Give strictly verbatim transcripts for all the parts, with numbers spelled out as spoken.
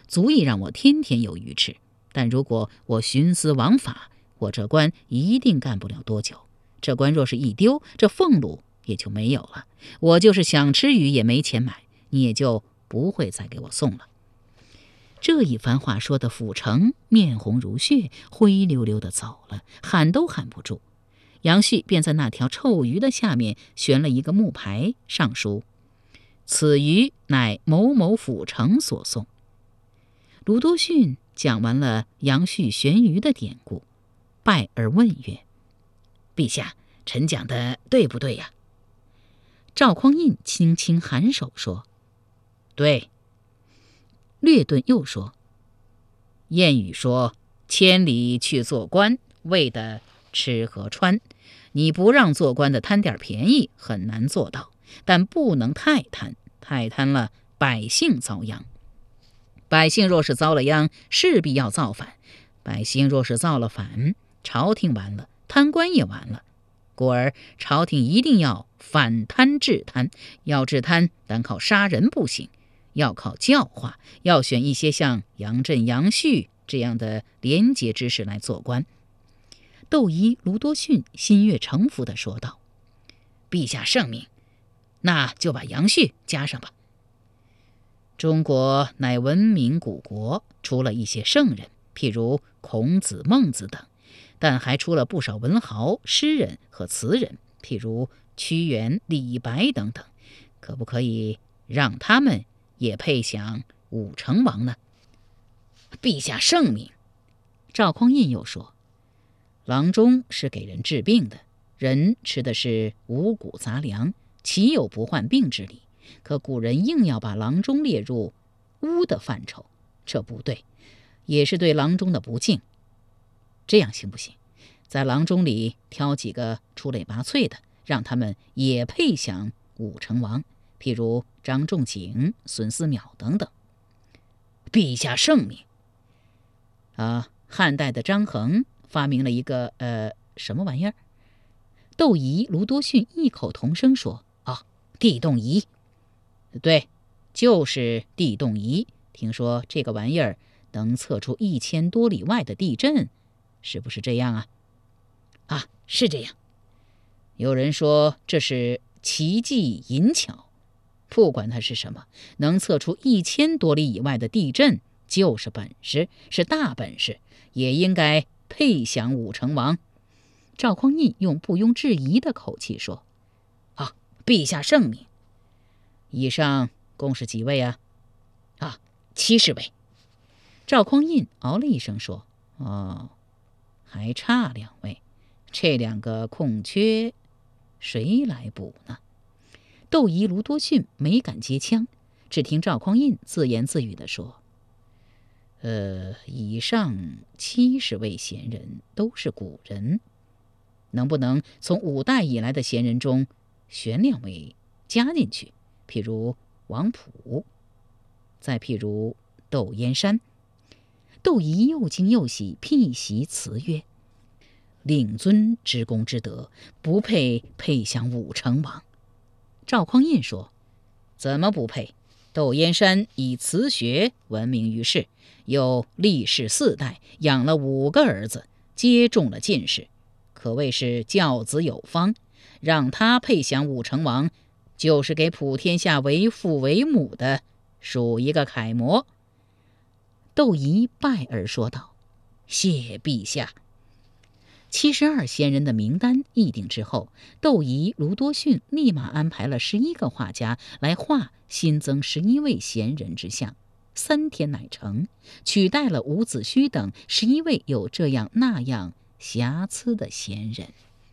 足以让我天天有鱼吃。但如果我徇私枉法，我这官一定干不了多久。这官若是一丢，这俸禄也就没有了。我就是想吃鱼也没钱买，你也就不会再给我送了。”这一番话说的府城面红如血，灰溜溜的走了，喊都喊不住。杨旭便在那条臭鱼的下面悬了一个木牌，上书：“此鱼乃某某府城所送。”鲁多逊讲完了杨旭悬鱼的典故，拜而问曰：“陛下，臣讲的对不对呀？”赵匡胤轻轻颔首说：“对。”略顿又说：“谚语说，千里去做官，为的吃和穿。你不让做官的贪点便宜，很难做到，但不能太贪，太贪了，百姓遭殃。百姓若是遭了殃，势必要造反；百姓若是造了反，朝廷完了，贪官也完了。故而朝廷一定要反贪治贪，要治贪，单靠杀人不行，要靠教化，要选一些像杨震、杨旭这样的廉洁之士来做官。”窦仪、卢多逊心悦诚服地说道：“陛下圣明，那就把杨旭加上吧。中国乃文明古国，出了一些圣人，譬如孔子、孟子等，但还出了不少文豪、诗人和词人，譬如屈原、李白等等。可不可以让他们也配享武成王呢？”陛下圣明。赵匡胤又说：“郎中是给人治病的，人吃的是五谷杂粮，岂有不患病之理？可古人硬要把郎中列入巫的范畴，这不对，也是对郎中的不敬。这样行不行？在郎中里挑几个出类拔萃的，让他们也配享武成王，譬如张仲景、孙思邈等等。”陛下圣明。啊，汉代的张衡发明了一个呃什么玩意儿？窦仪、卢多逊异口同声说：“啊，地动仪。”对，就是地动仪。听说这个玩意儿能测出一千多里外的地震，是不是这样啊？啊，是这样。有人说这是奇技淫巧，不管它是什么，能测出一千多里以外的地震就是本事，是大本事，也应该配享武成王。赵匡胤用不庸置疑的口气说：“啊，陛下圣明。以上共是几位啊？”“啊，七十位。”赵匡胤哦了一声说：“哦，还差两位，这两个空缺谁来补呢？”窦仪、卢多逊没敢接枪，只听赵匡胤自言自语地说：“呃，以上七十位贤人都是古人，能不能从五代以来的贤人中选两位加进去？譬如王溥，再譬如窦燕山。”窦仪又惊又喜，辟席辞曰：“令尊之功之德，不配配享武成王。”赵匡胤说：“怎么不配？窦燕山以词学闻名于世，又历世四代，养了五个儿子，皆中了进士，可谓是教子有方。让他配享武成王，就是给普天下为父为母的数一个楷模。”窦仪拜而说道：“谢陛下。”七十二贤人的名单议定之后，窦仪、卢多逊立马安排了十一个画家来画新增十一位贤人之像，三天乃成，取代了伍子胥等十一位有这样那样瑕疵的贤人。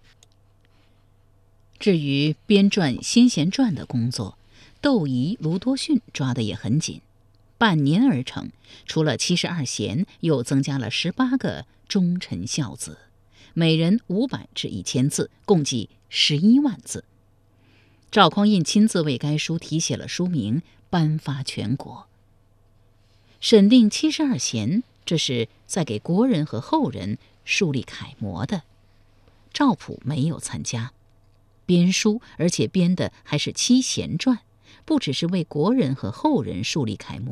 至于编撰先贤传的工作，窦仪、卢多逊抓得也很紧，半年而成，除了七十二贤，又增加了十八个忠臣孝子，每人五百至一千字，共计十一万字。赵匡胤亲自为该书题写了书名，颁发全国。审定七十二贤，这是在给国人和后人树立楷模的。赵普没有参加编书，而且编的还是七贤传，不只是为国人和后人树立楷模，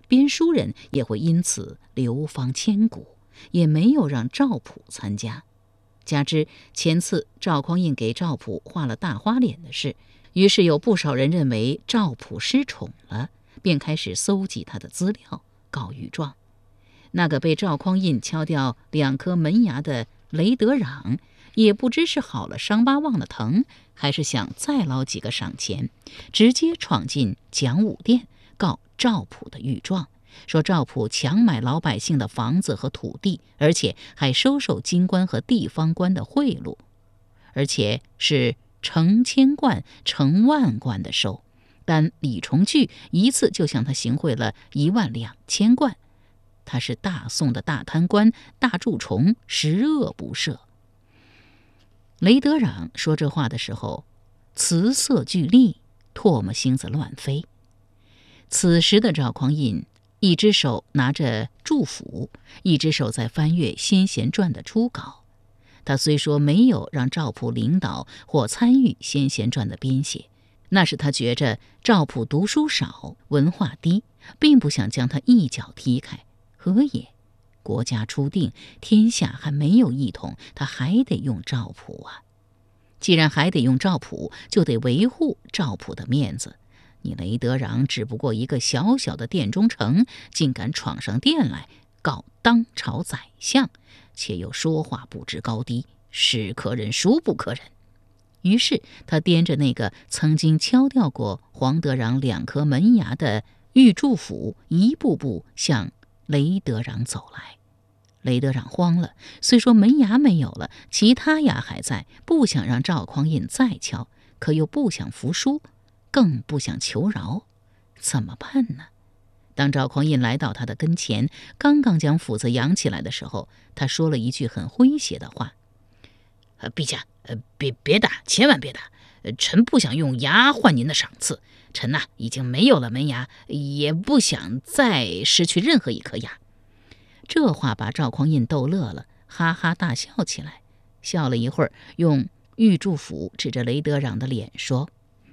编书人也会因此流芳千古，也没有让赵普参加。加之前次赵匡胤给赵普画了大花脸的事，于是有不少人认为赵普失宠了，便开始搜集他的资料，告御状。那个被赵匡胤敲掉两颗门牙的雷德壤，也不知是好了伤疤忘了疼，还是想再捞几个赏钱，直接闯进讲武殿告赵普的御状，说赵普强买老百姓的房子和土地，而且还收受京官和地方官的贿赂，而且是成千贯成万贯的收。但李重聚一次就向他行贿了一万两千贯，他是大宋的大贪官，大蛀虫，十恶不赦。雷德壤说这话的时候，辞色俱厉，唾沫星子乱飞。此时的赵匡胤一只手拿着祝府，一只手在翻阅《先贤传》的初稿。他虽说没有让赵普领导或参与《先贤传》的编写，那是他觉着赵普读书少，文化低，并不想将他一脚踢开。何也？国家初定，天下还没有一统，他还得用赵普啊。既然还得用赵普，就得维护赵普的面子。你雷德壤只不过一个小小的殿中丞，竟敢闯上殿来告当朝宰相，且又说话不知高低，是可忍孰不可忍。于是他掂着那个曾经敲掉过黄德壤两颗门牙的御祝府，一步步向雷德壤走来。雷德壤慌了，虽说门牙没有了，其他牙还在，不想让赵匡胤再敲，可又不想服输，更不想求饶，怎么办呢？当赵匡胤来到他的跟前，刚刚将斧子扬起来的时候，他说了一句很诙谐的话：呃、陛下，呃、别别打，千万别打，呃、臣不想用牙换您的赏赐，臣呐、啊、已经没有了门牙，也不想再失去任何一颗牙。这话把赵匡胤逗乐了，哈哈大笑起来，笑了一会儿，用御祝府指着雷德壤的脸说：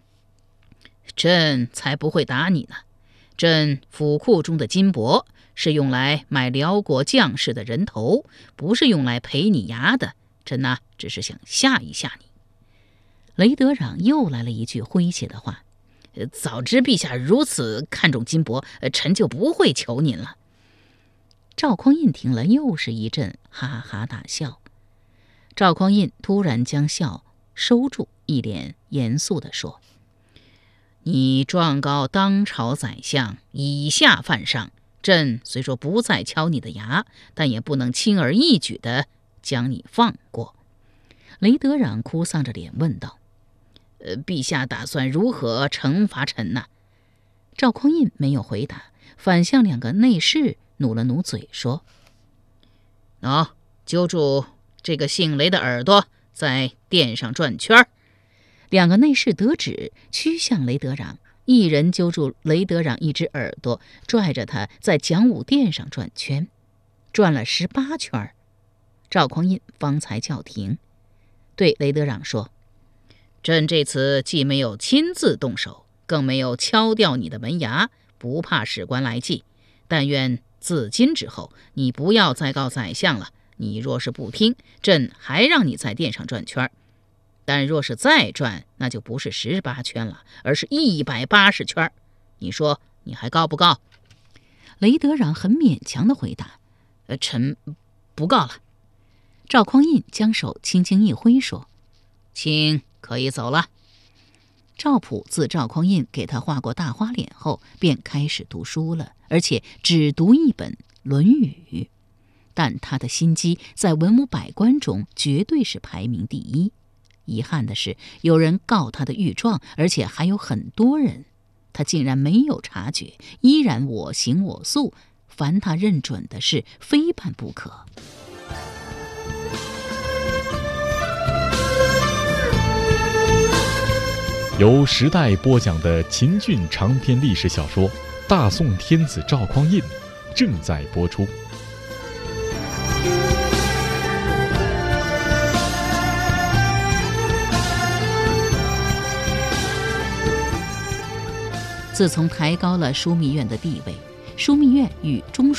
朕才不会打你呢，朕府库中的金帛是用来买辽国将士的人头，不是用来赔你牙的，朕呐、啊、只是想吓一吓你。雷德壤又来了一句诙谐的话：早知陛下如此看重金帛，臣就不会求您了。赵匡胤听了又是一阵哈哈大笑。赵匡胤突然将笑收住，一脸严肃地说：你状告当朝宰相以下犯上，朕虽说不再敲你的牙，但也不能轻而易举地将你放过。雷德壤哭丧着脸问道：呃，陛下打算如何惩罚臣呢？赵匡胤没有回答，反向两个内侍努了努嘴说：喏、哦，揪住这个姓雷的耳朵，在殿上转圈。两个内侍得旨，趋向雷德壤，一人揪住雷德壤一只耳朵，拽着他在讲武殿上转圈，转了十八圈。赵匡胤方才叫停，对雷德壤说：朕这次既没有亲自动手，更没有敲掉你的门牙，不怕史官来记，但愿自今之后，你不要再告宰相了。你若是不听，朕还让你在殿上转圈，但若是再转，那就不是十八圈了，而是一百八十圈。你说你还告不告？雷德壤很勉强的回答：呃，臣不告了。赵匡胤将手轻轻一挥说：请可以走了。赵普自赵匡胤给他画过大花脸后，便开始读书了，而且只读一本《论语》，但他的心机在文武百官中绝对是排名第一。遗憾的是，有人告他的御状，而且还有很多人，他竟然没有察觉，依然我行我素，凡他认准的事，非办不可。 由时代播讲的秦俊长篇历史小说《大宋天子赵匡胤》正在播出。 自从抬高了枢密院的地位， 枢密院与中枢